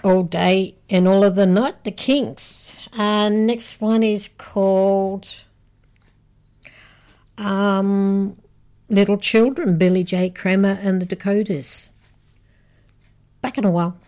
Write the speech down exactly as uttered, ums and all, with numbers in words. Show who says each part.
Speaker 1: All Day and All of the Night, the Kinks. Uh, next one is called um, Little Children, Billy J. Kramer and the Dakotas. Back in a while.